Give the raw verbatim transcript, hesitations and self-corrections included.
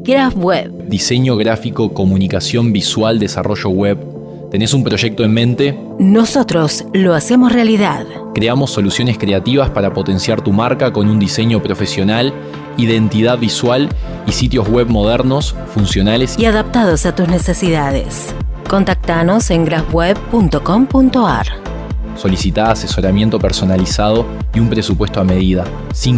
Graph Web. Diseño gráfico, comunicación visual, desarrollo web. ¿Tenés un proyecto en mente? Nosotros lo hacemos realidad. Creamos soluciones creativas para potenciar tu marca con un diseño profesional, identidad visual y sitios web modernos, funcionales y adaptados a tus necesidades. Contactanos en graph web punto com punto a r. Solicitá asesoramiento personalizado y un presupuesto a medida, sin